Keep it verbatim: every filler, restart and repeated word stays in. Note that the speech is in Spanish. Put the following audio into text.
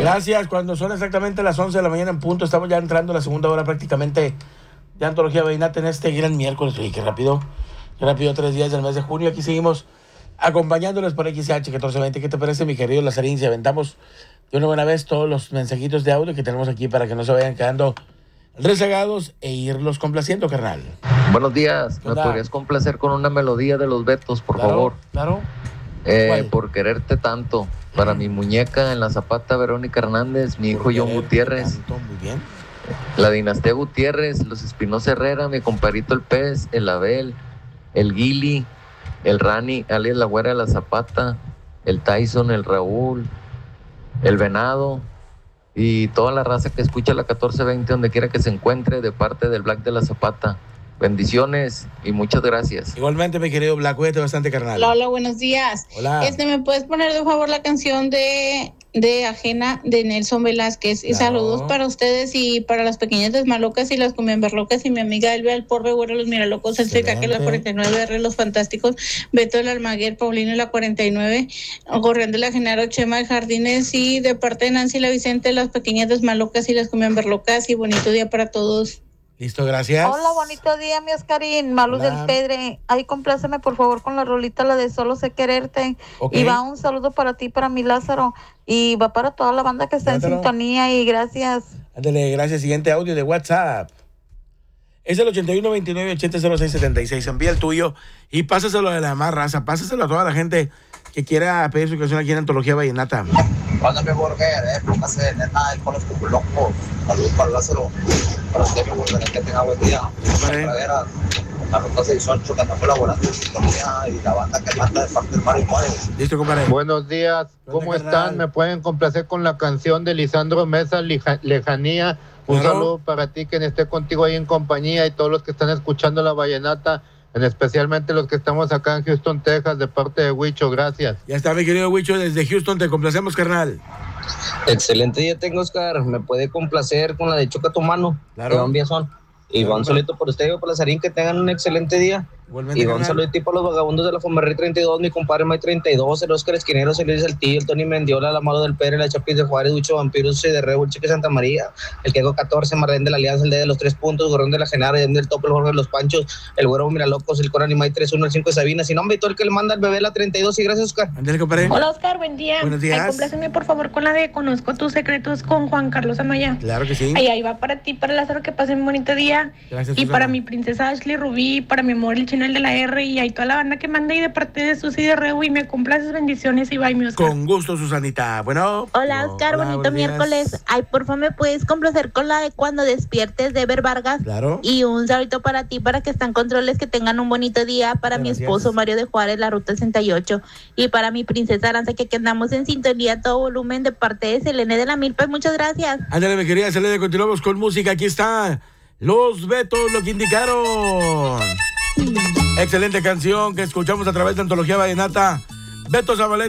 Gracias. Cuando son exactamente las once de la mañana en punto, estamos ya entrando a la segunda hora prácticamente de Antología Vallenata en este gran miércoles. Oye, qué rápido, qué rápido, tres días del mes de junio. Aquí seguimos acompañándoles por X H catorce veinte. ¿Qué te parece, mi querido Lazarín? Si aventamos de una buena vez todos los mensajitos de audio que tenemos aquí para que no se vayan quedando rezagados e irlos complaciendo, carnal. Buenos días. ¿Me Hola. podrías complacer con una melodía de los Betos, por Claro, favor? Claro. Eh, por quererte tanto. Para mi muñeca en la Zapata, Verónica Hernández, mi hijo Por John quererte Gutiérrez, tanto, muy bien. la dinastía Gutiérrez, los Espinosa Herrera, mi compadrito el Pez, el Abel, el Guili, el Rani, alias la Güera de la Zapata, el Tyson, el Raúl, el Venado y toda la raza que escucha la catorce veinte donde quiera que se encuentre de parte del Black de la Zapata. Bendiciones y muchas gracias. Igualmente, mi querido Black, cuídate bastante, carnal. Hola, hola, buenos días. Hola. Este, ¿me puedes poner de favor la canción de, de Ajena de Nelson Velázquez? Y Claro. saludos para ustedes y para las pequeñas desmalocas y las cumbiamberlocas y mi amiga Elvia el Porbe, Güero, los Miralocos, el Tricaque, la cuarenta y nueve R, los Fantásticos, Beto el Almaguer, Paulino y la cuarenta y nueve, Gorrión de la Genaro, Chema de Jardines y de parte de Nancy la Vicente, las pequeñas desmalocas y las cumbiamberlocas y bonito día para todos. Listo, gracias. Hola, bonito día, mi Oscarín. Maluz Hola. del Pedre. Ahí compláceme, por favor, con la rolita, la de Solo sé quererte. Okay. Y va un saludo para ti, para mi Lázaro. Y va para toda la banda que está Lázaro. en sintonía. Y gracias. Ándale, gracias. Siguiente audio de WhatsApp. Es el ochenta y uno veintinueve ochenta cero seis setenta y seis. Envía el tuyo y pásaselo a la demás raza. Pásaselo a toda la gente que quiera pedir su canción aquí en Antología Vallenata. Mándame burger, eh, póngase neta con los cuculocos. Saludos para Lázaro. Para usted, mi burger, que tenga buen día. Vale. La ruta seiscientos ocho que está colaborando en sintonía y la banda que manda de parte del Mario Juárez. Listo, compadre. Buenos días, ¿cómo carnal? están? ¿Me pueden complacer con la canción de Lisandro Mesa, Lija- Lejanía? Un Claro. saludo para ti, quien esté contigo ahí en compañía y todos los que están escuchando la vallenata, en especialmente los que estamos acá en Houston, Texas, de parte de Huicho, gracias. Ya está, mi querido Huicho, desde Houston. Te complacemos, carnal. Excelente día tengo, Oscar. Me puede complacer con la de Choca tu mano. Claro. Iván Biazón. Y Claro, un claro. saludito por usted y por Lazarín, que tengan un excelente día. Igualmente, Y un carnal. saludito para los vagabundos de la Fomerrey treinta y dos, mi compadre May treinta y dos, el Oscar Esquinero, el Luis Saltillo, el Tony Mendiola, la Malo del Pérez, la Chapis de Juárez, Ducho Vampiros, de Rebo, el Chique Santa María, el Quego catorce, Marlén de la Alianza, el D de los tres puntos, Gorrón de la Genara, el del Topo, el Jorge de los Panchos, el Güero Miralocos, el Coran y May tres uno, el cinco de Sabina, sin nombre y todo el que le manda el bebé la treinta y dos. Y gracias, Oscar. Ándale, compadre. Hola Oscar, buen día. Buenos días. Ay, compláceme por favor con la de Conozco tus secretos con Juan Carlos Amaya. Claro que sí. Ay, ahí va para ti, para Lázaro, que pasen un bonito día. Gracias, Y Susana. para mi princesa Ashley Rubí, para mi amor el chino el de la R y ahí toda la banda que manda y de parte de Susi de Reu y me complaces, bendiciones y bye mi Oscar. Con gusto, Susanita. Bueno. Hola no, Oscar, hola, bonito buenos días. miércoles. Ay, por favor, ¿me puedes complacer con la de Cuando despiertes de Ever Vargas? Claro. Y un saludito para ti, para que están controles, que tengan un bonito día. Para mi Gracias. esposo Mario de Juárez, la Ruta sesenta y ocho. Y para mi princesa Aranza, que aquí andamos en sintonía a todo volumen de parte de Selene de la Milpa. Muchas gracias. Ándale, mi querida Selene, continuamos con música. Aquí está Los Betos, lo que indicaron. Excelente canción que escuchamos a través de Antología Vallenata. Beto Zabaleta.